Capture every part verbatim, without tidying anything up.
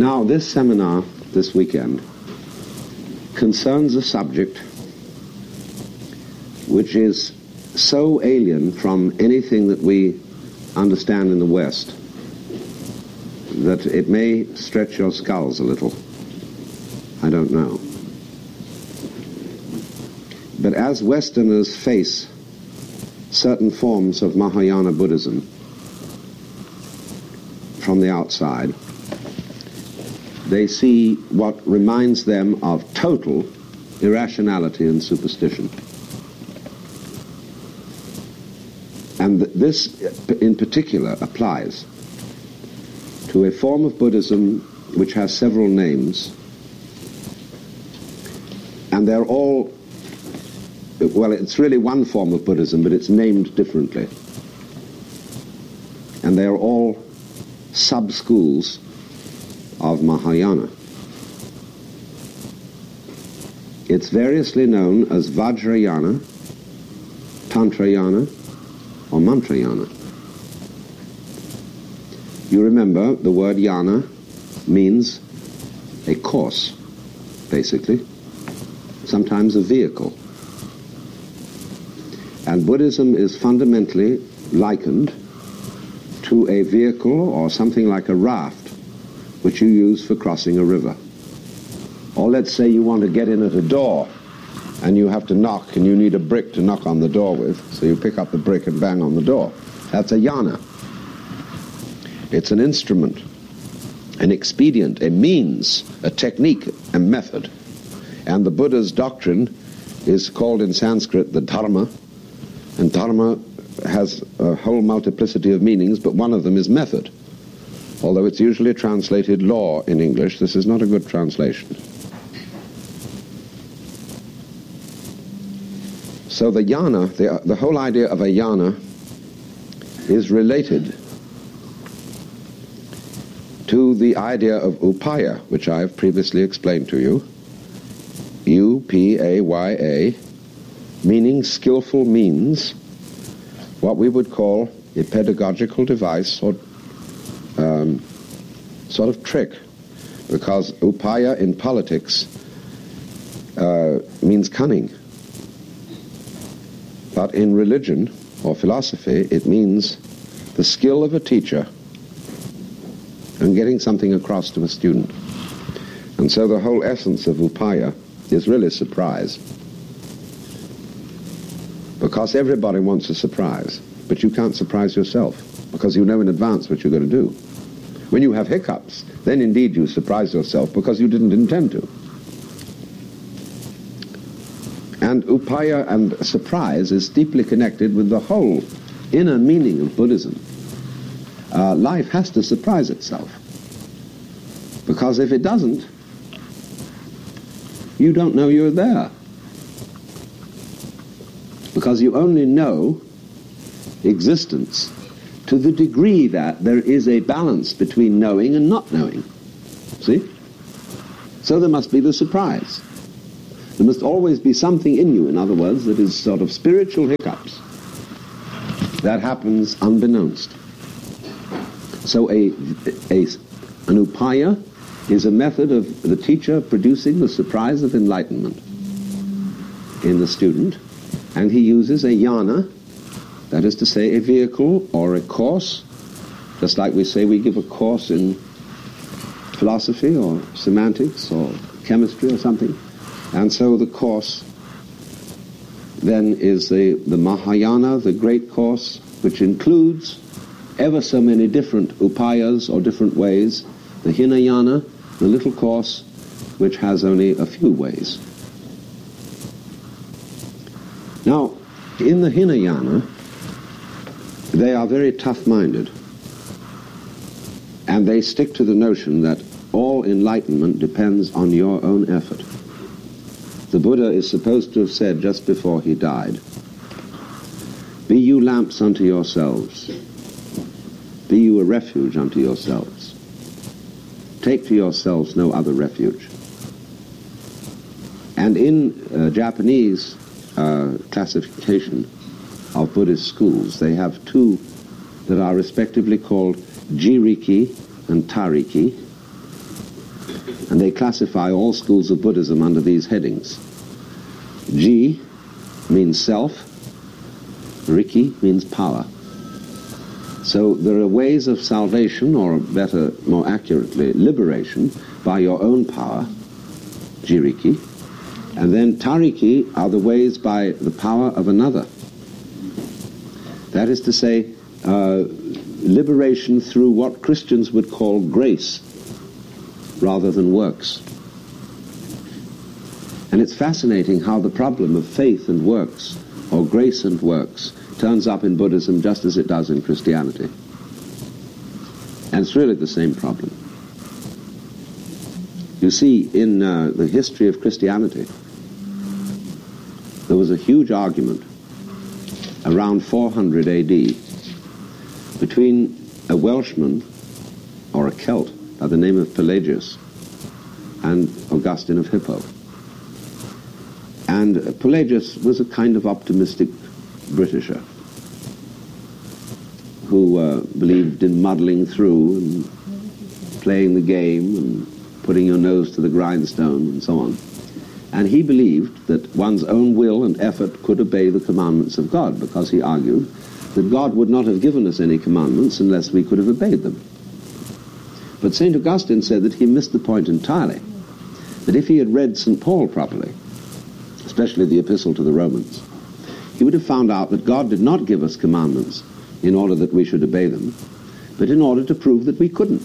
Now, this seminar this weekend concerns a subject which is so alien from anything that we understand in the West that it may stretch your skulls a little. I don't know. But as Westerners face certain forms of Mahayana Buddhism from the outside, they see what reminds them of total irrationality and superstition. And this, in particular, applies to a form of Buddhism which has several names, and they're all, well, it's really one form of Buddhism, but it's named differently. And they're all sub-schools of Mahayana. It's variously known as Vajrayana, Tantrayana, or Mantrayana. You remember the word yana means a course, basically, sometimes a vehicle. And Buddhism is fundamentally likened to a vehicle or something like a raft which you use for crossing a river. Or let's say you want to get in at a door and you have to knock and you need a brick to knock on the door with, so you pick up the brick and bang on the door. That's a yana. It's an instrument, an expedient, a means, a technique, a method. And the Buddha's doctrine is called in Sanskrit the Dharma, and Dharma has a whole multiplicity of meanings, but one of them is method. Although it's usually translated law in English, this is not a good translation. So the yana, the, the whole idea of a yana is related to the idea of upaya, which I have previously explained to you. U P A Y A, meaning skillful means, what we would call a pedagogical device or um, sort of trick, because upaya in politics uh, means cunning. But in religion or philosophy, it means the skill of a teacher and getting something across to a student. And so the whole essence of upaya is really surprise. Because everybody wants a surprise, but you can't surprise yourself, because you know in advance what you're going to do. When you have hiccups, then indeed you surprise yourself because you didn't intend to. And upaya and surprise is deeply connected with the whole inner meaning of Buddhism. Uh, life has to surprise itself. Because if it doesn't, you don't know you're there. Because you only know existence to the degree that there is a balance between knowing and not knowing. See? So there must be the surprise. There must always be something in you, in other words, that is sort of spiritual hiccups that happens unbeknownst. So a, a, an upaya is a method of the teacher producing the surprise of enlightenment in the student, and he uses a yana, that is to say a vehicle or a course, just like we say we give a course in philosophy or semantics or chemistry or something. And so the course then is the, the Mahayana, the great course, which includes ever so many different upayas or different ways. The Hinayana, the little course, which has only a few ways. Now, in the Hinayana, they are very tough-minded, and they stick to the notion that all enlightenment depends on your own effort. The Buddha is supposed to have said just before he died, "Be you lamps unto yourselves, be you a refuge unto yourselves. Take to yourselves no other refuge." And in uh, Japanese uh, classification of Buddhist schools, they have two that are respectively called Jiriki and Tariki. And they classify all schools of Buddhism under these headings. Ji means self, Riki means power. So there are ways of salvation, or better, more accurately, liberation, by your own power, Jiriki. And then Tariki are the ways by the power of another. That is to say, uh, liberation through what Christians would call grace, rather than works. And it's fascinating how the problem of faith and works, or grace and works, turns up in Buddhism just as it does in Christianity. And it's really the same problem. You see, in uh, the history of Christianity, there was a huge argument around four hundred A D between a Welshman, or a Celt, by the name of Pelagius, and Augustine of Hippo. And Pelagius was a kind of optimistic Britisher who uh, believed in muddling through and playing the game and putting your nose to the grindstone and so on. And he believed that one's own will and effort could obey the commandments of God, because he argued that God would not have given us any commandments unless we could have obeyed them. But Saint Augustine said that he missed the point entirely, that if he had read Saint Paul properly, especially the Epistle to the Romans, he would have found out that God did not give us commandments in order that we should obey them, but in order to prove that we couldn't.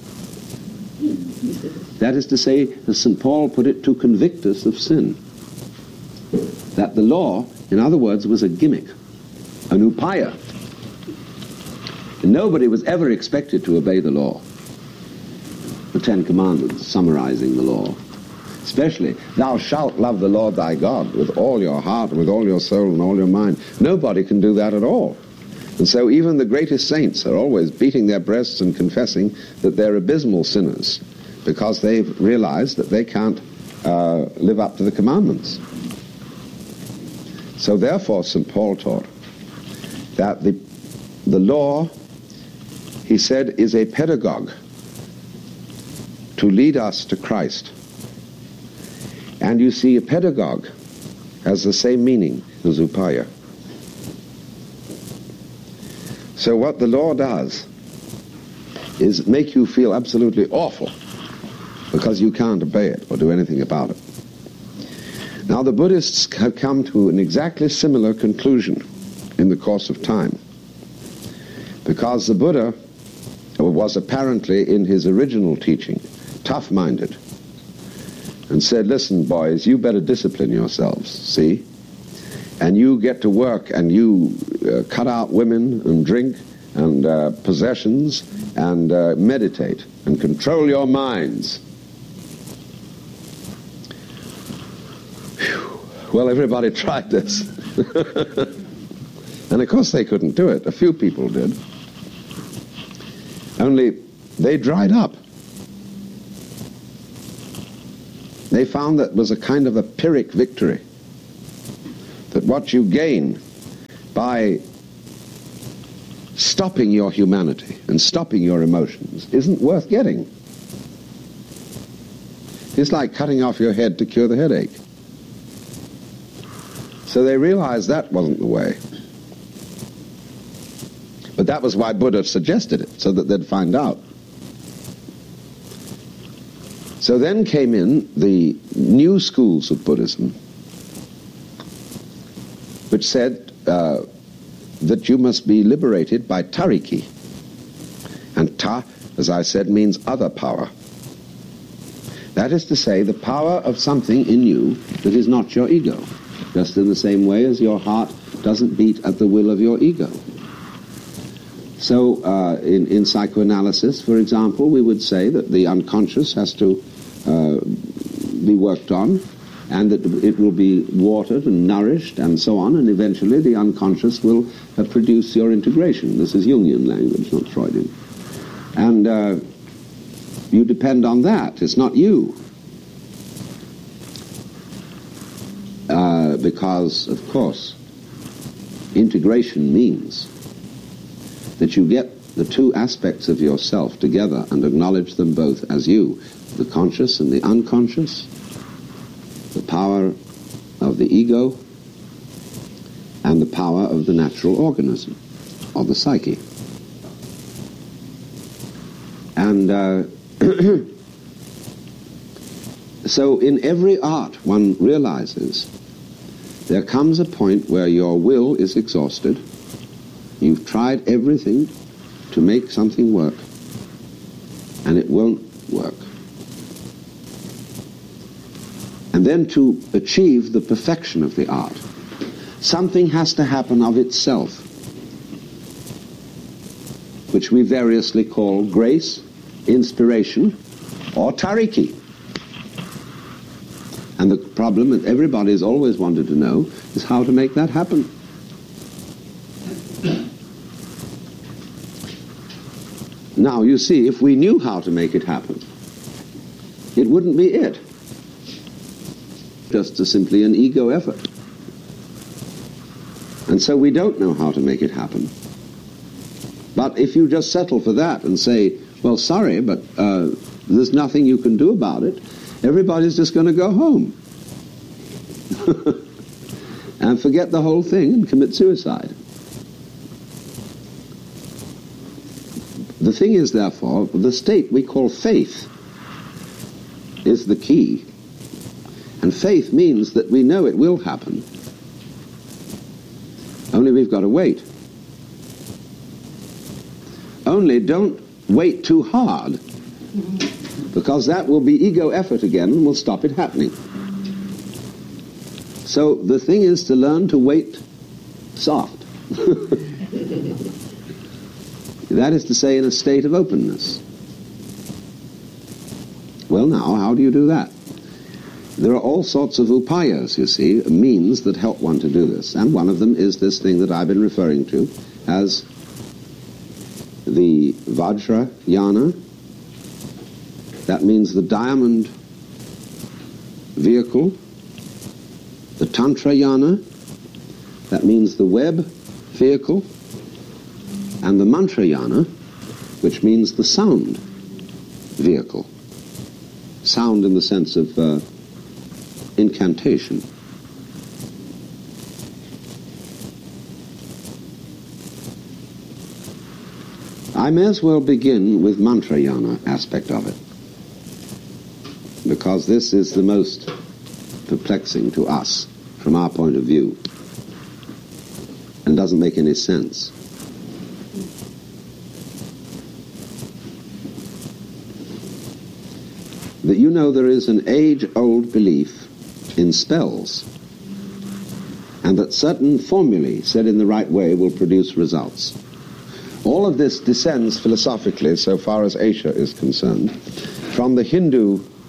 That is to say, as Saint Paul put it, to convict us of sin. That the law, in other words, was a gimmick, an upaya. And nobody was ever expected to obey the law. The Ten Commandments, summarizing the law. Especially, thou shalt love the Lord thy God with all your heart, with all your soul, and all your mind. Nobody can do that at all. And so even the greatest saints are always beating their breasts and confessing that they're abysmal sinners, because they've realized that they can't uh, live up to the commandments. So therefore, Saint Paul taught that the, the law, he said, is a pedagogue to lead us to Christ. And you see, a pedagogue has the same meaning as upaya. So what the law does is make you feel absolutely awful because you can't obey it or do anything about it. Now the Buddhists have come to an exactly similar conclusion in the course of time, because the Buddha was apparently, in his original teaching, tough-minded, and said, listen, boys, you better discipline yourselves, see? And you get to work and you uh, cut out women and drink and uh, possessions and uh, meditate and control your minds. Whew. Well, everybody tried this. And of course they couldn't do it. A few people did. Only they dried up. They found that it was a kind of a Pyrrhic victory. That what you gain by stopping your humanity and stopping your emotions isn't worth getting. It's like cutting off your head to cure the headache. So they realized that wasn't the way. But that was why Buddha suggested it, so that they'd find out. So then came in the new schools of Buddhism, which said uh, that you must be liberated by tariki. And ta, as I said, means other power. That is to say, the power of something in you that is not your ego, just in the same way as your heart doesn't beat at the will of your ego. So uh, in, in psychoanalysis, for example, we would say that the unconscious has to uh, be worked on, and that it will be watered and nourished and so on, and eventually the unconscious will uh, produce your integration. This is Jungian language, not Freudian. And uh, you depend on that. It's not you. Uh, because, of course, integration means that you get the two aspects of yourself together and acknowledge them both as you, the conscious and the unconscious, the power of the ego and the power of the natural organism, or the psyche. And uh, so in every art one realizes there comes a point where your will is exhausted. You've tried everything to make something work, and it won't work. And then to achieve the perfection of the art, something has to happen of itself, which we variously call grace, inspiration, or tariki. And the problem that everybody has always wanted to know is how to make that happen. Now, you see, if we knew how to make it happen, it wouldn't be it. Just a simply an ego effort. And so we don't know how to make it happen. But if you just settle for that and say, well, sorry, but uh, there's nothing you can do about it, everybody's just going to go home and forget the whole thing and commit suicide. The thing is, therefore, the state we call faith is the key. And faith means that we know it will happen. Only we've got to wait. Only don't wait too hard, because that will be ego effort again and will stop it happening. So the thing is to learn to wait soft. That is to say, in a state of openness. Well, now, how do you do that? There are all sorts of upayas, you see, means that help one to do this. And one of them is this thing that I've been referring to as the Vajrayana. That means the diamond vehicle. The Tantrayana. That means the web vehicle. And the Mantrayana, which means the sound vehicle. Sound in the sense of uh, incantation. I may as well begin with Mantrayana aspect of it, because this is the most perplexing to us from our point of view and doesn't make any sense. That you know there is an age-old belief in spells, and that certain formulae said in the right way will produce results. All of this descends philosophically, so far as Asia is concerned, from the Hindu